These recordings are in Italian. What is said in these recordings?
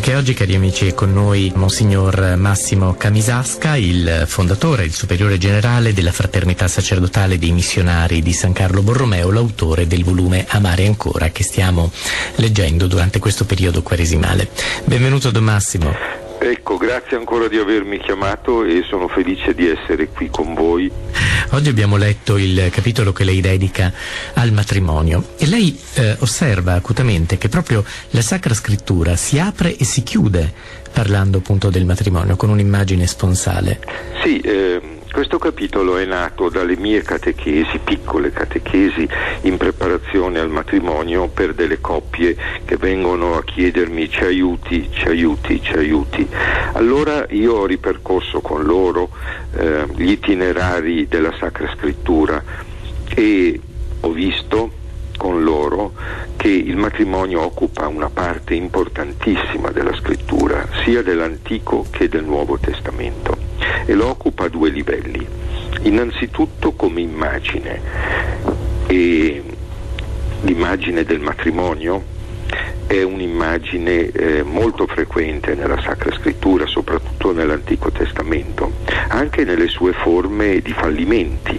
Anche oggi, cari amici, è con noi Monsignor Massimo Camisasca, il fondatore, il superiore generale della Fraternità Sacerdotale dei Missionari di San Carlo Borromeo, l'autore del volume Amare Ancora, che stiamo leggendo durante questo periodo quaresimale. Benvenuto, Don Massimo. Ecco, grazie ancora di avermi chiamato e sono felice di essere qui con voi. Oggi abbiamo letto il capitolo che lei dedica al matrimonio e lei osserva acutamente che proprio la Sacra Scrittura si apre e si chiude parlando appunto del matrimonio con un'immagine sponsale. Sì, questo capitolo è nato dalle mie catechesi, piccole catechesi in preparazione al matrimonio per delle coppie che vengono a chiedermi ci aiuti. Allora io ho ripercorso con loro gli itinerari della Sacra Scrittura e ho visto con loro che il matrimonio occupa una parte importantissima della Scrittura, sia dell'Antico che del Nuovo Testamento, e lo occupa a due livelli. Innanzitutto come immagine, e l'immagine del matrimonio è un'immagine molto frequente nella Sacra Scrittura, soprattutto nell'Antico Testamento, anche nelle sue forme di fallimenti.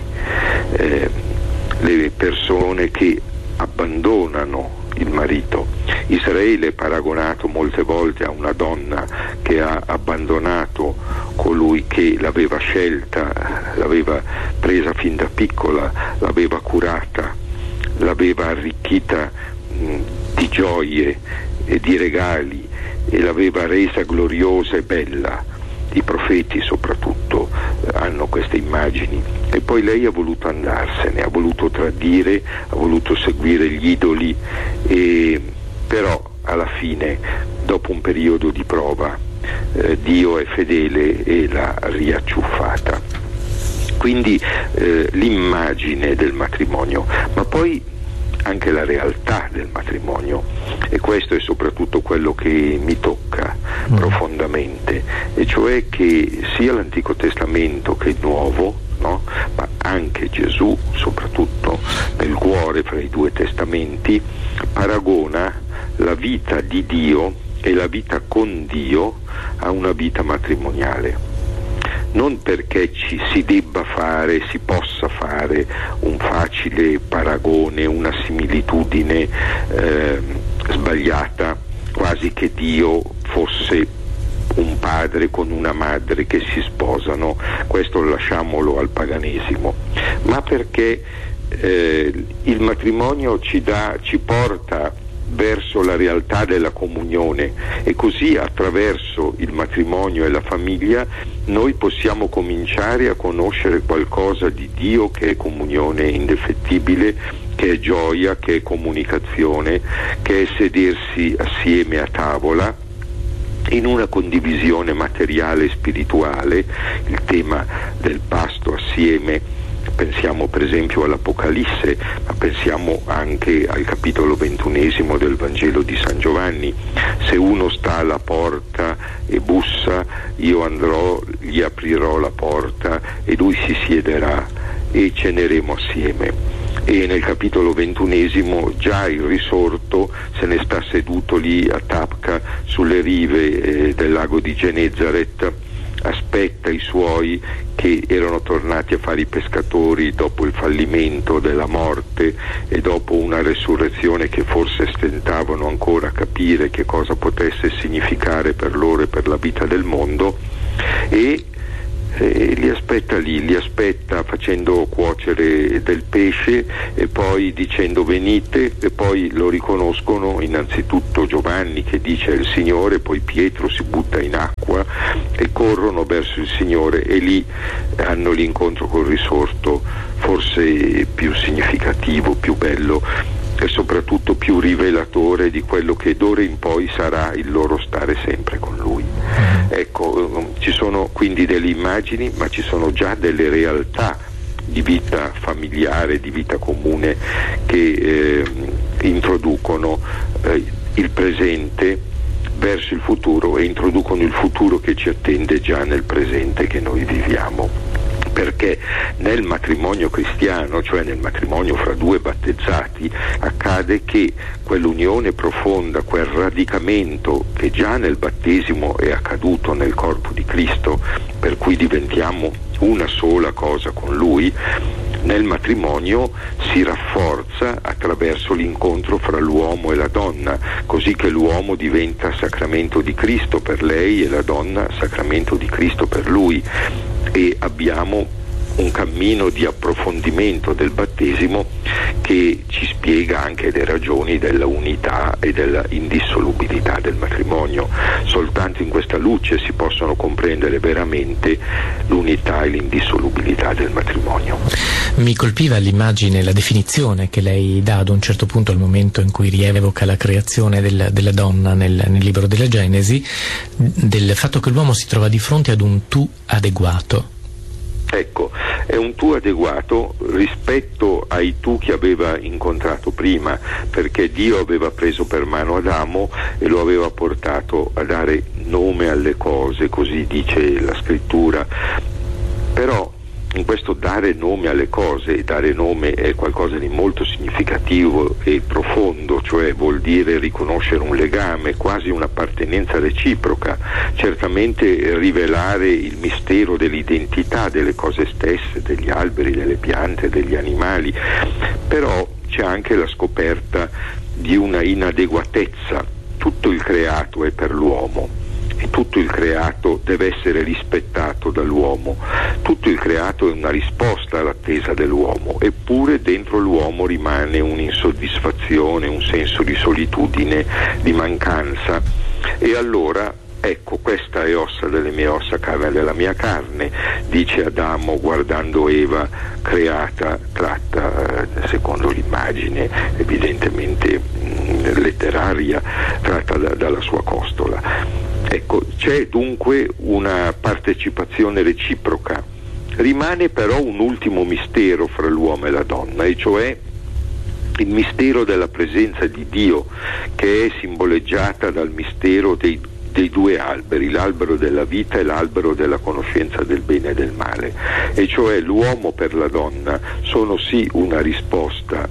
Le persone che abbandonano il marito. Israele è paragonato molte volte a una donna che ha abbandonato colui che l'aveva scelta, l'aveva presa fin da piccola, l'aveva curata, l'aveva arricchita di gioie e di regali e l'aveva resa gloriosa e bella. I profeti soprattutto hanno queste immagini, e poi lei ha voluto andarsene, ha voluto tradire, ha voluto seguire gli idoli, e però alla fine, dopo un periodo di prova, Dio è fedele e l'ha riacciuffata. Quindi l'immagine del matrimonio, ma poi anche la realtà del matrimonio, e questo è soprattutto quello che mi tocca profondamente, e cioè che sia l'Antico Testamento che il Nuovo, no? Ma anche Gesù, soprattutto nel cuore fra i due testamenti, paragona la vita di Dio e la vita con Dio a una vita matrimoniale. Non perché si debba fare, si possa fare un facile paragone, una similitudine sbagliata, quasi che Dio fosse un padre con una madre che si sposano, questo lasciamolo al paganesimo, ma perché il matrimonio ci porta verso la realtà della comunione, e così attraverso il matrimonio e la famiglia noi possiamo cominciare a conoscere qualcosa di Dio che è comunione indefettibile, che è gioia, che è comunicazione, che è sedersi assieme a tavola in una condivisione materiale e spirituale, il tema del pasto assieme. Pensiamo per esempio all'Apocalisse, ma pensiamo anche al capitolo 21 del Vangelo di San Giovanni. Se uno sta alla porta e bussa, io andrò, gli aprirò la porta e lui si siederà e ceneremo assieme. E nel capitolo 21 già il risorto se ne sta seduto lì a Tapca sulle rive del lago di Genezaret, aspetta i suoi che erano tornati a fare i pescatori dopo il fallimento della morte e dopo una resurrezione che forse stentavano ancora a capire che cosa potesse significare per loro e per la vita del mondo, e li aspetta lì, li aspetta facendo cuocere del pesce e poi dicendo venite, e poi lo riconoscono innanzitutto Giovanni che dice il Signore, poi Pietro si butta in acqua e corrono verso il Signore, e lì hanno l'incontro col risorto forse più significativo, più bello e soprattutto più rivelatore di quello che d'ora in poi sarà il loro stare sempre con Lui. Ecco, ci sono quindi delle immagini, ma ci sono già delle realtà di vita familiare, di vita comune che introducono il presente verso il futuro e introducono il futuro che ci attende già nel presente che noi viviamo. perché nel matrimonio cristiano, cioè nel matrimonio fra due battezzati, accade che quell'unione profonda, quel radicamento che già nel battesimo è accaduto nel corpo di Cristo, per cui diventiamo una sola cosa con Lui, nel matrimonio si rafforza attraverso l'incontro fra l'uomo e la donna, così che l'uomo diventa sacramento di Cristo per lei e la donna sacramento di Cristo per lui, e abbiamo un cammino di approfondimento del battesimo che ci spiega anche le ragioni della unità e della indissolubilità del matrimonio. Soltanto in questa luce si possono comprendere veramente l'unità e l'indissolubilità del matrimonio. Mi colpiva l'immagine, la definizione che lei dà ad un certo punto, al momento in cui rievoca la creazione della donna nel libro della Genesi, del fatto che l'uomo si trova di fronte ad un tu adeguato. Ecco, è un tu adeguato rispetto ai tu che aveva incontrato prima, perché Dio aveva preso per mano Adamo e lo aveva portato a dare nome alle cose, così dice la scrittura. Però in questo dare nome alle cose, dare nome è qualcosa di molto significativo e profondo, cioè vuol dire riconoscere un legame, quasi un'appartenenza reciproca, certamente rivelare il mistero dell'identità delle cose stesse, degli alberi, delle piante, degli animali, però c'è anche la scoperta di una inadeguatezza. Tutto il creato è per l'uomo e tutto il creato deve essere rispettato dall'uomo, tutto il creato è una risposta all'attesa dell'uomo, eppure dentro l'uomo rimane un'insoddisfazione, un senso di solitudine, di mancanza, e allora ecco, questa è ossa delle mie ossa, carne della mia carne, dice Adamo guardando Eva creata, tratta secondo l'immagine evidentemente letteraria, tratta dalla sua costola. Ecco, c'è dunque una partecipazione reciproca. Rimane però un ultimo mistero fra l'uomo e la donna, e cioè il mistero della presenza di Dio, che è simboleggiata dal mistero dei due alberi, l'albero della vita e l'albero della conoscenza del bene e del male, e cioè l'uomo per la donna sono sì una risposta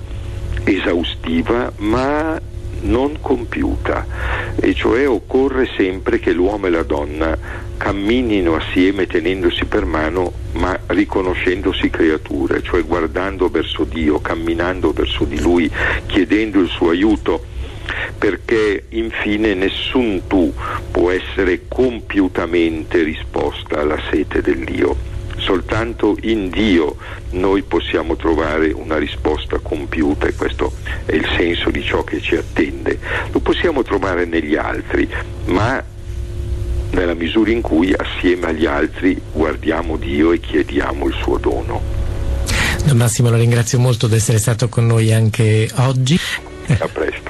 esaustiva ma non compiuta, e cioè occorre sempre che l'uomo e la donna camminino assieme tenendosi per mano ma riconoscendosi creature, cioè guardando verso Dio, camminando verso di Lui, chiedendo il suo aiuto, perché infine nessun tu può essere compiutamente risposta alla sete dell'io. Soltanto in Dio noi possiamo trovare una risposta compiuta, e questo è il senso di ciò che ci attende. Lo possiamo trovare negli altri, ma nella misura in cui assieme agli altri guardiamo Dio e chiediamo il suo dono. Don Massimo, la ringrazio molto di essere stato con noi anche oggi. A presto.